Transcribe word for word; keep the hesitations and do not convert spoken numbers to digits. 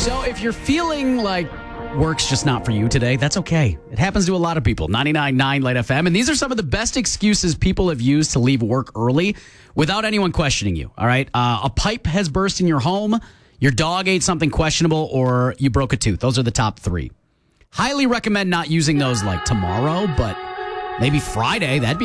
So if you're feeling like work's just not for you today, that's okay. It happens to a lot of people. ninety-nine point nine Light F M. And these are some of the best excuses people have used to leave work early without anyone questioning you. All right. Uh, a pipe has burst in your home, your dog ate something questionable, or you broke a tooth. Those are the top three. Highly recommend not using those like tomorrow, but maybe Friday. That'd be